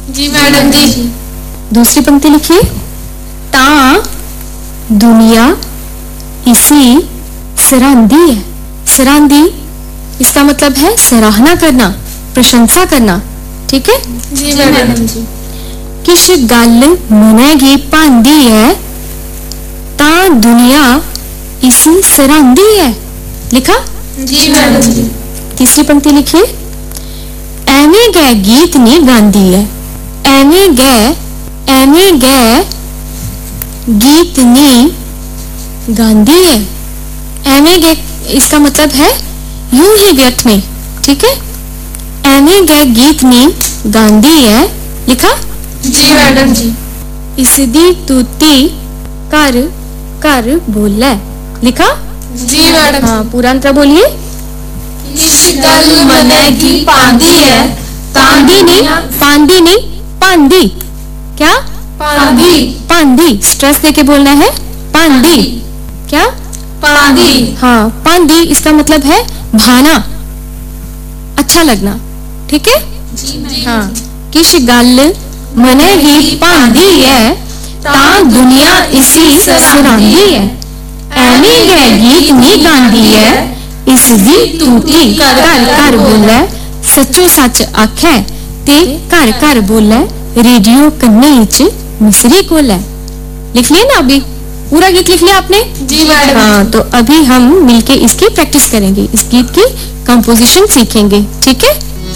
जी madam जी। दूसरी पंक्ति लिखिए, ता दुनिया इसी सराहती है। सराहती इसका मतलब है सराहना करना, प्रशंसा करना, ठीक है। जी मैडम जी। किश गल मनै गी भांदी है, ता दुनिया इसी सराहती है। लिखा? जी मैडम जी। तीसरी पंक्ति लिखिए, एवें गै गीत नी गांदी है। एवें गै गीत नी गांदी है। एवें गै इसका मतलब है यूं ही व्यर्थ में, ठीक है। एवें गै गीत नी गांदी है। लिखा? जी मैडम जी। इसदी तूती कर कर बोले। लिखा? जी मैडम। हाँ, पूरा अंतर बोलिए। किश गल मनै गी भांदी है, पांदी नहीं, पांदी नहीं, पांदी। क्या? पांदी। पांदी स्ट्रेस देके बोलना है, पांदी। क्या? पांदी। हाँ, पांदी इसका मतलब है भाना, अच्छा लगना, ठीक है। हाँ, किश गल मनै गी भांदी है, ता दुनिया इसी सराहती है। एवें गै गीत नी गांदी है, इसदी तूती कर कर बोले। सच्चो सच आखे ते घर घर बोले, रेडियो कन्ने च मिसरी कोले। लिख लिया ना? अभी पूरा गीत लिख लिया आपने? जी मैडम। हाँ, तो अभी हम मिलके इसकी प्रैक्टिस करेंगे, इस गीत की कंपोजिशन सीखेंगे, ठीक है।